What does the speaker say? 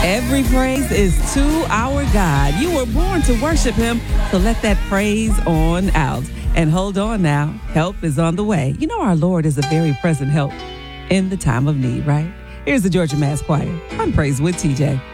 Every praise is to our God. You were born to worship him, so let that praise on out. And hold on now, help is on the way. You know our Lord is a very present help in the time of need, right? Here's the Georgia Mass Choir on Praise with TJ.